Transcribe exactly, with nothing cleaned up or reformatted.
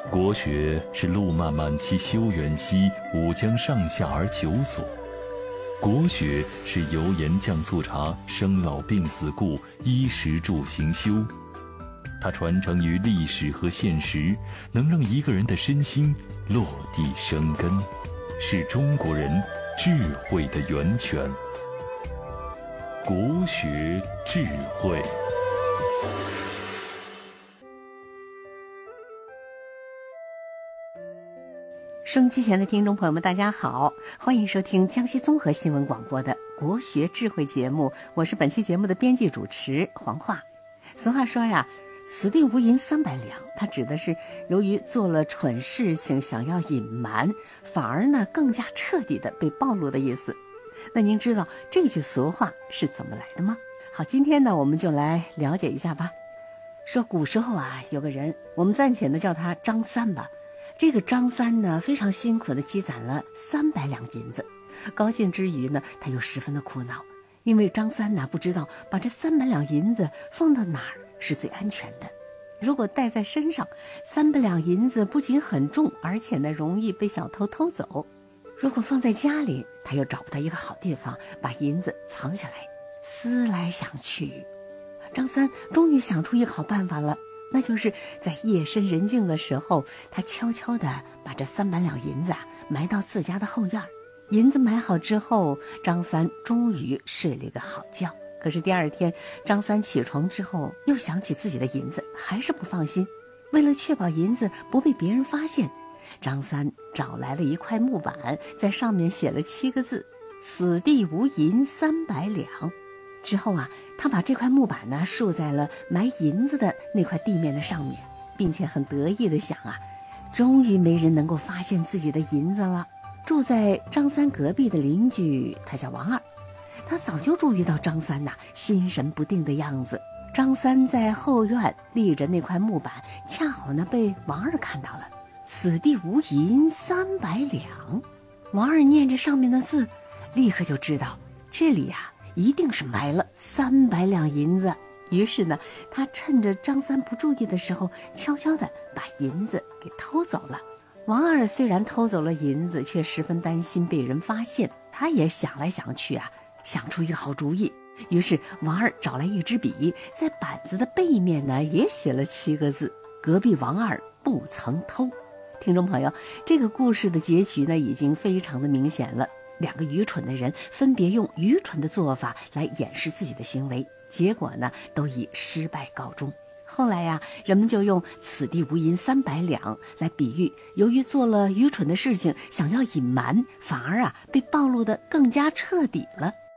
国学是路漫漫其修远兮，吾将上下而求索。国学是油盐酱醋茶，生老病死故，衣食住行修。它传承于历史和现实，能让一个人的身心落地生根，是中国人智慧的源泉。国学智慧。 收音机前的听众朋友们，大家好，欢迎收听江西综合新闻广播的国学智慧节目，我是本期节目的编辑主持黄华。俗话说呀，此地无银三百两，它指的是由于做了蠢事情想要隐瞒，反而呢更加彻底的被暴露的意思。那您知道这句俗话是怎么来的吗？好，今天呢我们就来了解一下吧。说古时候啊，有个人，我们暂且呢叫他张三吧。这个张三呢，非常辛苦地积攒了三百两银子，高兴之余呢，他又十分的苦恼，因为张三呢不知道把这三百两银子放到哪儿是最安全的。如果带在身上，三百两银子不仅很重，而且呢容易被小偷偷走；如果放在家里，他又找不到一个好地方把银子藏下来。思来想去，张三终于想出一个好办法了。那就是在夜深人静的时候，他悄悄地把这三百两银子啊埋到自家的后院。银子埋好之后，张三终于睡了一个好觉。可是第二天，张三起床之后，又想起自己的银子，还是不放心。为了确保银子不被别人发现，张三找来了一块木板，在上面写了七个字：此地无银三百两。之后啊，他把这块木板呢竖在了埋银子的那块地面的上面，并且很得意地想啊，终于没人能够发现自己的银子了。住在张三隔壁的邻居，他叫王二，他早就注意到张三呐、啊、心神不定的样子。张三在后院立着那块木板，恰好呢被王二看到了。此地无银三百两。王二念着上面的字，立刻就知道这里呀、啊一定是埋了三百两银子。于是呢，他趁着张三不注意的时候，悄悄地把银子给偷走了。王二虽然偷走了银子，却十分担心被人发现。他也想来想去啊，想出一个好主意。于是王二找来一支笔，在板子的背面呢，也写了七个字：隔壁王二不曾偷。听众朋友，这个故事的结局呢，已经非常的明显了。两个愚蠢的人分别用愚蠢的做法来掩饰自己的行为，结果呢都以失败告终。后来呀、啊，人们就用此地无银三百两来比喻，由于做了愚蠢的事情，想要隐瞒，反而啊被暴露得更加彻底了。